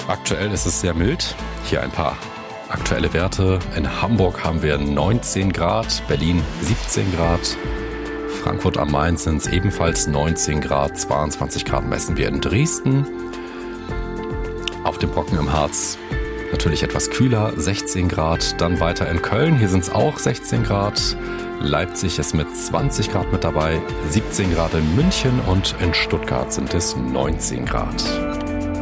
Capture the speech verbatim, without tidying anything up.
Aktuell ist es sehr mild. Hier ein paar aktuelle Werte. In Hamburg haben wir neunzehn Grad, Berlin siebzehn Grad, Frankfurt am Main sind es ebenfalls neunzehn Grad, zweiundzwanzig Grad messen wir in Dresden. Auf dem Brocken im Harz natürlich etwas kühler, sechzehn Grad. Dann weiter in Köln, hier sind es auch sechzehn Grad. Leipzig ist mit zwanzig Grad mit dabei, siebzehn Grad in München und in Stuttgart sind es neunzehn Grad.